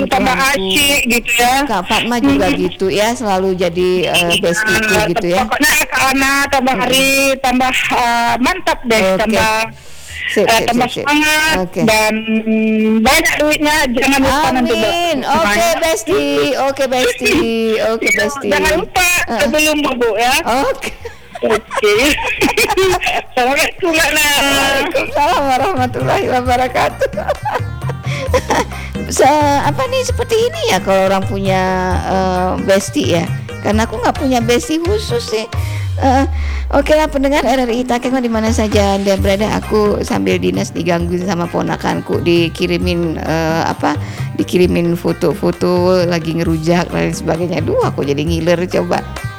tambah kebetulanku. asyik gitu ya. Kak Fatma juga gitu ya, selalu jadi bestiku gitu ya. Pokoknya Kak Ana tambah hari tambah mantap deh, Oke. tambah Sip. tambah semangat Oke. dan banyak duitnya, jangan lupa nanti Amin. Oke, Besti. Oke, Besti. Oke, Besti. Jangan lupa sebelum Bu ya. Oke. Oke. Assalamualaikum Kak Ana. Waalaikumsalam warahmatullahi wabarakatuh. Apa nih seperti ini ya kalau orang punya besti ya? Karena aku nggak punya besti khusus sih. Oke lah pendengar RRI Takeng di mana saja Anda berada, aku sambil dinas digangguin sama ponakanku, dikirimin dikirimin foto-foto lagi ngerujak dan lain sebagainya. Duh, aku jadi ngiler coba.